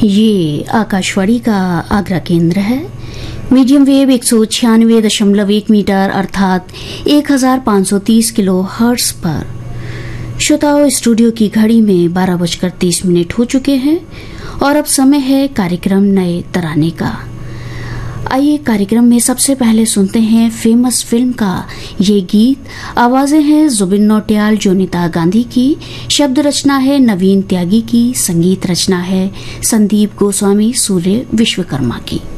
ये आकाशवाणी का आगरा केंद्र है। मीडियम वेव 196.1 मीटर अर्थात 1530 किलो हर्ट्ज पर। श्रोताओं, स्टूडियो की घड़ी में 12:30 हो चुके हैं और अब समय है कार्यक्रम नए तराने का। आइए कार्यक्रम में सबसे पहले सुनते हैं फेमस फिल्म का ये गीत। आवाजें हैं जुबिन नौटियाल, जोनिता गांधी की, शब्द रचना है नवीन त्यागी की, संगीत रचना है संदीप गोस्वामी सूर्य विश्वकर्मा की।